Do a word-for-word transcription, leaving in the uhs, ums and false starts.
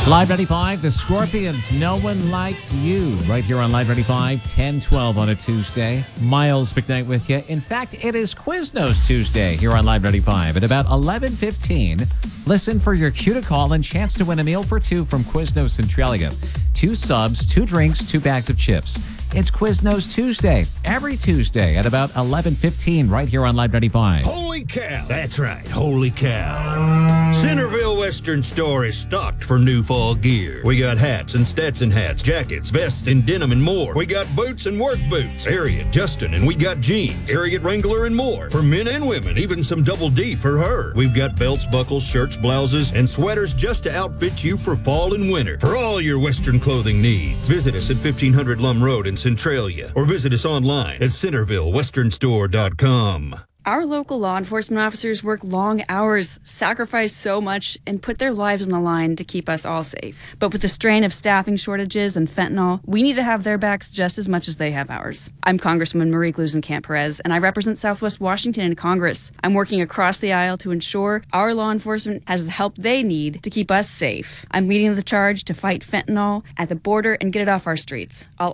Live ninety-five, the Scorpions, No One Like You, right here on Live ninety-five, ten twelve on a Tuesday. Miles McKnight with you. In fact, it is Quiznos Tuesday here on Live ninety-five. At about eleven fifteen, listen for your cue to call and chance to win a meal for two from Quiznos Centralia. Two subs, two drinks, two bags of chips. It's Quiznos Tuesday, every Tuesday at about eleven fifteen, right here on Live ninety-five. Holy cow! That's right, holy cow. Centerville Western Store is stocked for new fall gear. We got hats and Stetson hats, jackets, vests, and denim and more. We got boots and work boots, Harriet, Justin, and we got jeans, Harriet Wrangler, and more. For men and women, even some double D for her. We've got belts, buckles, shirts, blouses, and sweaters just to outfit you for fall and winter. For all your Western clothing needs, visit us at fifteen hundred Lum Road in Centralia, or visit us online at centerville western store dot com. Our local law enforcement officers work long hours, sacrifice so much, and put their lives on the line to keep us all safe. But with the strain of staffing shortages and fentanyl, we need to have their backs just as much as they have ours. I'm Congresswoman Marie Gluesenkamp-Perez, and I represent Southwest Washington in Congress. I'm working across the aisle to ensure our law enforcement has the help they need to keep us safe. I'm leading the charge to fight fentanyl at the border and get it off our streets. I'll